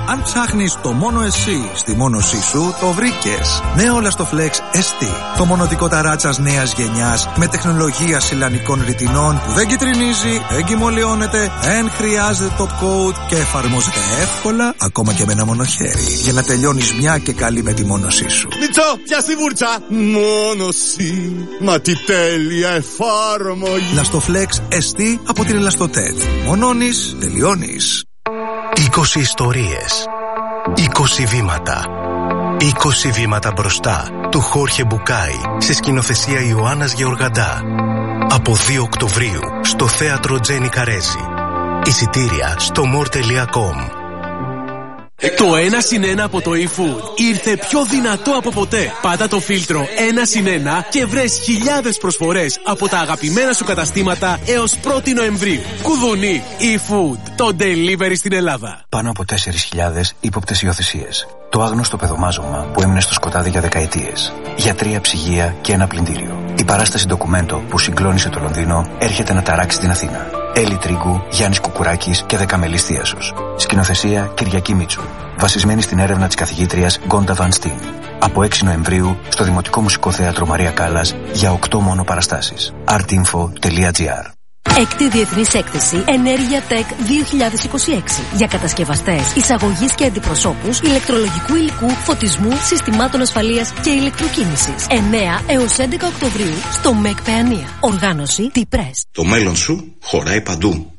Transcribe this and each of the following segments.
Αν ψάχνεις το μόνο εσύ στη μόνωσή σου, το βρήκες. Νέο Lastoflex ST. Το μονοδικό ταράτσας νέας γενιάς με τεχνολογία σιλανικών ρητινών που δεν κυτρινίζει, δεν κυμολιώνεται, δεν χρειάζεται top coat και εφαρμόζεται εύκολα ακόμα και με ένα μονοχέρι για να τελειώνεις μια και καλή με τη μόνωσή σου. Μιτσό, πιάσει βούρτσα! Μόνωση, μα τι τέλεια εφάρμογη! Lastoflex ST από την Ελαστοτέτ. Μονώνεις, τελειώνεις. 20 ιστορίες, 20 βήματα, 20 βήματα μπροστά του Χόρχε Μπουκάη σε σκηνοθεσία Ιωάννας Γεωργαντά. Από 2 Οκτωβρίου στο θέατρο Τζένι Καρέζη. Εισιτήρια στο more.com. Το 1+1 από το eFood ήρθε πιο δυνατό από ποτέ. Πάτα το φίλτρο 1+1 και βρες χιλιάδες προσφορές από τα αγαπημένα σου καταστήματα έως 1η Νοεμβρίου. Κουδουνί, eFood, το delivery στην Ελλάδα. Πάνω από 4.000 ύποπτες υιοθεσίες. Το άγνωστο παιδομάζωμα που έμεινε στο σκοτάδι για δεκαετίες. Για 3 ψυγεία και ένα πλυντήριο. Η παράσταση ντοκουμέντο που συγκλώνησε το Λονδίνο έρχεται να ταράξει την Αθήνα. Έλλη Τρίγκου, Γιάννης Κουκουράκης και Δεκαμελής Θίασος. Σκηνοθεσία Κυριακή Μίτσου. Βασισμένη στην έρευνα της καθηγήτριας Γκόντα Βαν Στίν. Από 6 Νοεμβρίου στο Δημοτικό Μουσικό Θέατρο Μαρία Κάλλας για 8 μόνο παραστάσεις. artinfo.gr. Έκτη Διεθνής Έκθεση Ενέργεια Tech 2026 για κατασκευαστές, εισαγωγής και αντιπροσώπους ηλεκτρολογικού υλικού, φωτισμού, συστημάτων ασφαλείας και ηλεκτροκίνησης. 9 έως 11 Οκτωβρίου στο ΜΕΚ Παιανία. Οργάνωση T-Press. Το μέλλον σου χωράει παντού.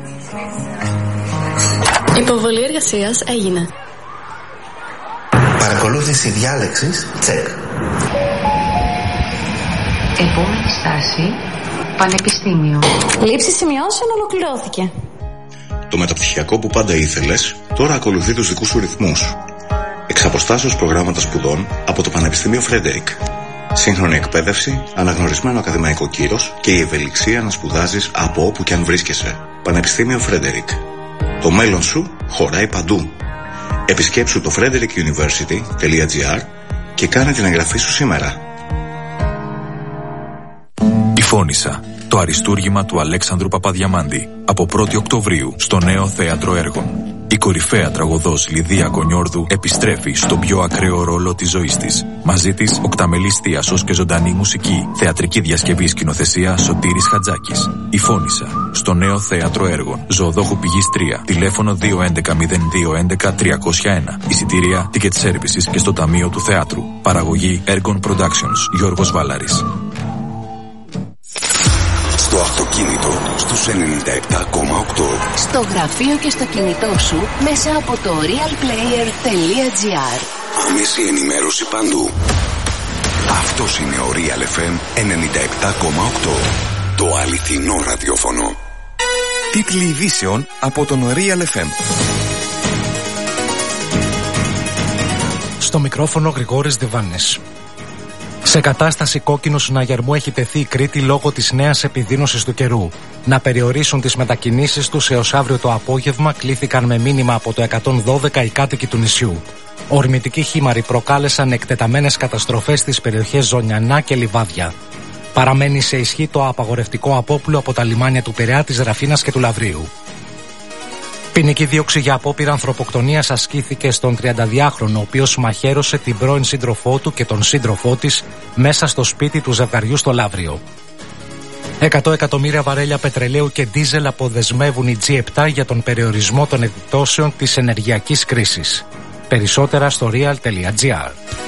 Υποβολή εργασίας έγινε. Παρακολούθηση διάλεξης check. Επόμενη στάση Πανεπιστήμιο. Λήψη σημειώσεων ολοκληρώθηκε. Το μεταπτυχιακό που πάντα ήθελες τώρα ακολουθεί τους δικούς σου ρυθμούς. Εξ αποστάσεως προγράμματα σπουδών από το Πανεπιστήμιο Φρέντερικ. Σύγχρονη εκπαίδευση, αναγνωρισμένο ακαδημαϊκό κύρος και η ευελιξία να σπουδάζεις από όπου και αν βρίσκεσαι. Πανεπιστήμιο Φρέντερικ. Το μέλλον σου χωράει παντού. Επισκέψου το frederickuniversity.gr και κάνε την εγγραφή σου σήμερα. Η Φώνισσα, το αριστούργημα του Αλέξανδρου Παπαδιαμάντη, από 1η Οκτωβρίου στο Νέο Θέατρο Έργων. Η κορυφαία τραγωδός Λιδία Κονιόρδου επιστρέφει στον πιο ακραίο ρόλο της ζωής της. Μαζί της οκταμελής θίασος και ζωντανή μουσική. Θεατρική διασκευή, σκηνοθεσία Σωτήρης Χατζάκης. Η Φώνισσα, στο Νέο Θέατρο Έργων. Ζωοδόχου Πηγής 3. Τηλέφωνο 211-0211-301. Εισιτήρια Ticket Services και στο Ταμείο του Θεάτρου. Παραγωγή Έργων Productions. Γιώργος Βάλαρης. Στο αυτοκίνητο στους 97,8. Στο γραφείο και στο κινητό σου μέσα από το realplayer.gr. Άμεση ενημέρωση παντού. Αυτός είναι ο Real FM 97,8. Το αληθινό ραδιόφωνο. Τίτλοι ειδήσεων από τον Real FM. Στο μικρόφωνο Γρηγόρης Διβάνης. Σε κατάσταση κόκκινου συναγερμού έχει τεθεί η Κρήτη λόγω της νέας επιδείνωσης του καιρού. Να περιορίσουν τις μετακινήσεις τους έως αύριο το απόγευμα κλήθηκαν με μήνυμα από το 112 οι κάτοικοι του νησιού. Ορμητικοί χήμαροι προκάλεσαν εκτεταμένες καταστροφές στις περιοχές Ζωνιανά και Λιβάδια. Παραμένει σε ισχύ το απαγορευτικό απόπλου από τα λιμάνια του Πειραιά, της Ραφίνας και του Λαβρίου. Ποινική δίωξη για απόπειρα ανθρωποκτονίας ασκήθηκε στον 32χρονο, ο οποίος μαχαίρωσε την πρώην σύντροφό του και τον σύντροφό της μέσα στο σπίτι του ζευγαριού στο Λαύριο. 100 εκατομμύρια βαρέλια πετρελαίου και ντίζελ αποδεσμεύουν οι G7 για τον περιορισμό των επιπτώσεων της ενεργειακής κρίσης. Περισσότερα στο real.gr.